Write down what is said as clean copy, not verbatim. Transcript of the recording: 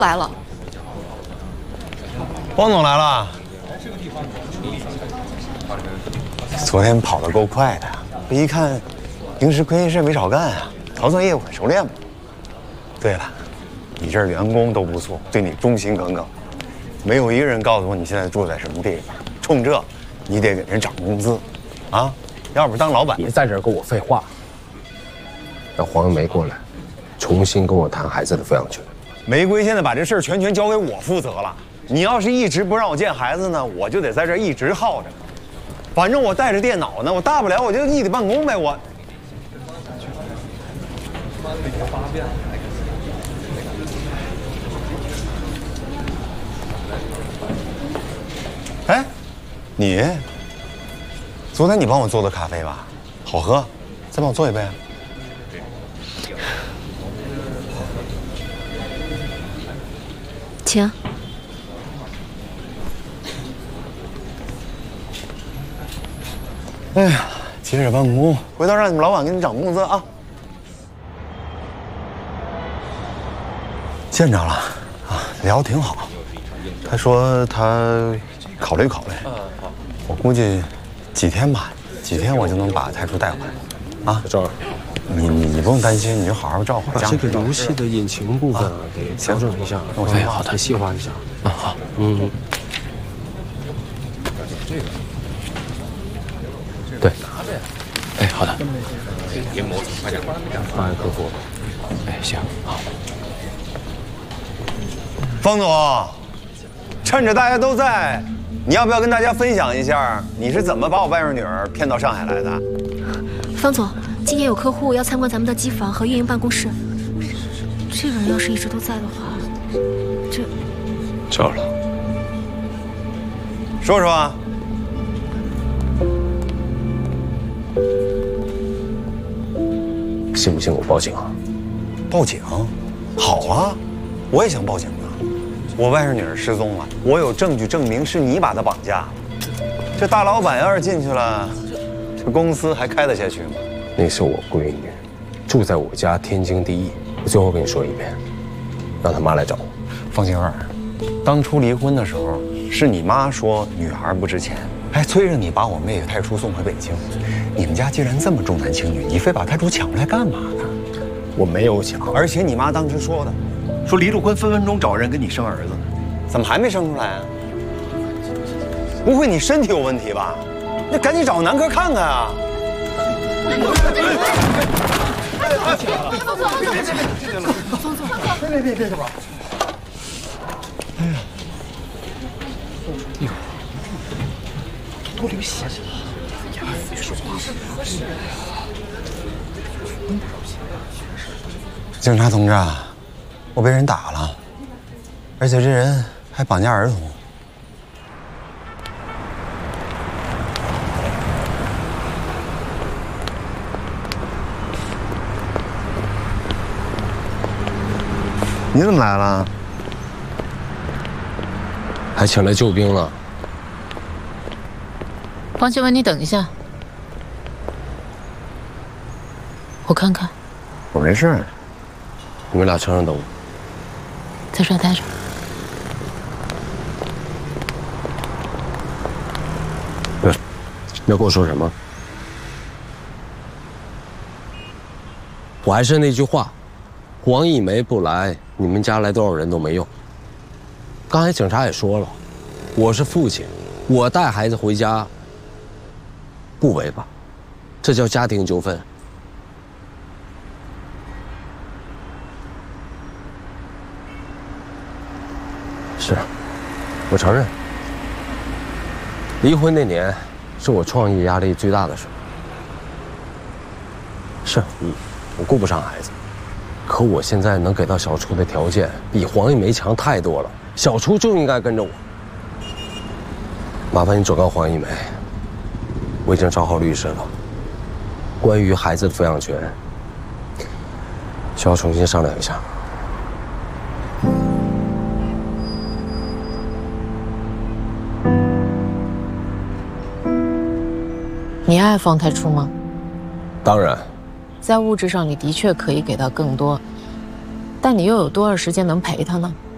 来了。 汪总来了。昨天跑得够快的，这一看，平时亏心事没少干啊，操作业务很熟练嘛。对了，你这儿员工都不错，对你忠心耿耿，没有一个人告诉我你现在住在什么地方。冲这，你得给人涨工资，啊，要不当老板。 别在这儿跟我废话，让黄一梅过来，重新跟我谈孩子的抚养权。 玫瑰现在把这事儿全交给我负责了。你要是一直不让我见孩子呢，我就得在这儿一直耗着。反正我带着电脑呢，我大不了我就异地办公呗。我。哎，你昨天你帮我做的咖啡吧，好喝，再帮我做一杯。 请。 哎呀，接着办公，回头让你们老板给你涨工资啊。见着了，啊，聊得挺好。他说他考虑考虑，我估计几天吧，几天我就能把太初带回来。啊， 赵儿， 你不用担心，你就好好照顾家。 把这个游戏的引擎部分给调整一下， 哎， 好的，细化一下。 啊，好， 对， 哎，好的。 发给客户。 哎，行，好。 方总，趁着大家都在，你要不要跟大家分享一下你是怎么把我外甥女儿骗到上海来的？ 方总，今天有客户要参观咱们的机房和运营办公室，这个人要是一直都在的话， 知道了。 说说啊。 信不信我报警啊？ 报警？好啊，我也想报警啊。我外甥女儿失踪了，我有证据证明是你把她绑架了。这大老板要是进去了，这公司还开得下去吗？ 那是我闺女，住在我家，天经地义。我最后跟你说一遍，让他妈来找我。 方星儿，当初离婚的时候，是你妈说女孩不值钱，还催着你把我妹太初送回北京。你们家既然这么重男轻女，你非把太初抢回来干嘛呢？ 我没有抢， 而且你妈当时说的，说黎陆坤分分钟找人跟你生儿子呢，怎么还没生出来啊？不会你身体有问题吧？那赶紧找个男科看看啊！ 方总， 别吧！哎呀，多流血！别说话！警察同志，我被人打了，而且这人还绑架儿童。你怎么来了？ 还请来救兵了。 方新文，你等一下，我看看。 我没事。 你们俩车上等我， 在这儿待着。 要跟我说什么？我还是那句话，黄一梅不来，你们家来多少人都没用。刚才警察也说了，我是父亲，我带孩子回家不违法，这叫家庭纠纷。是，我承认，离婚那年是我创业压力最大的时候。是，我顾不上孩子，可我现在能给到小初的条件比黄一梅强太多了，小初就应该跟着我。麻烦你转告黄一梅，我已经找好律师了，关于孩子的抚养权，需要重新商量一下。 你爱方太初吗？ 当然， 在物质上你的确可以给他更多，但你又有多少时间能陪他呢？